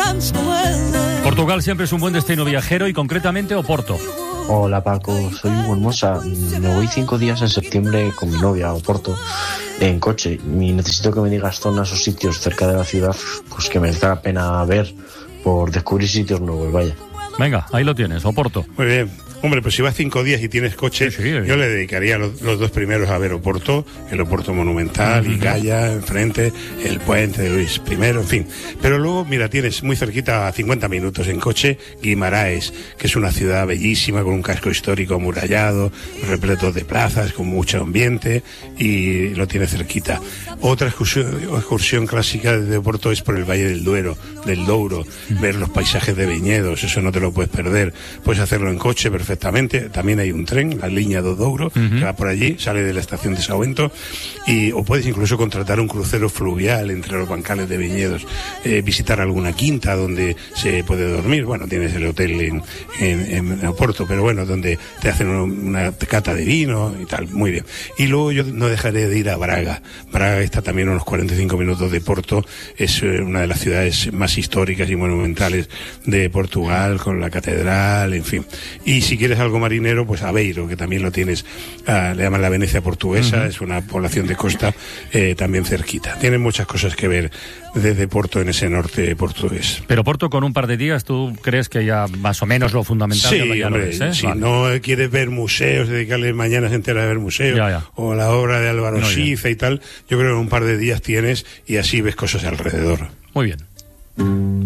Portugal siempre es un buen destino viajero y concretamente Oporto. Hola Paco, soy Hugo Hermosa. Me voy 5 días en septiembre con mi novia a Oporto en coche y necesito que me digas zonas o sitios cerca de la ciudad pues que merezca la pena ver por descubrir sitios nuevos, vaya. Venga, ahí lo tienes, Oporto. Muy bien. Hombre, pues si vas 5 días y tienes coche, sí, yo le dedicaría los 2 primeros a ver Oporto, el Oporto Monumental, Icalla, enfrente, el puente de Luis I, en fin. Pero luego, mira, tienes muy cerquita, a 50 minutos en coche, Guimaraes, que es una ciudad bellísima, con un casco histórico amurallado, repleto de plazas, con mucho ambiente, y lo tienes cerquita. Otra excursión clásica de Oporto es por el Valle del Douro, ver los paisajes de viñedos, eso no te lo puedes perder. Puedes hacerlo en coche perfectamente, también hay un tren, la línea do Douro, que va por allí, sale de la estación de Sahuento, o puedes incluso contratar un crucero fluvial entre los bancales de viñedos, visitar alguna quinta donde se puede dormir. Bueno, tienes el hotel en Oporto, pero bueno, donde te hacen una cata de vino y tal, muy bien. Y luego yo no dejaré de ir a Braga. Braga está también a unos 45 minutos de Porto, es una de las ciudades más históricas y monumentales de Portugal, con la catedral, en fin. Y si quieres algo marinero, pues Aveiro, que también lo tienes, le llaman la Venecia portuguesa, es una población de costa también cerquita. Tienen muchas cosas que ver desde Porto, en ese norte portugués. Pero Porto, con un par de días, ¿tú crees que ya más o menos lo fundamental sí, ya hombre, lo es, ¿eh? Si vale. no quieres ver museos, dedicarle mañanas enteras a ver museos, o la obra de Álvaro Siza y tal, yo creo que un par de días tienes y así ves cosas alrededor. Muy bien.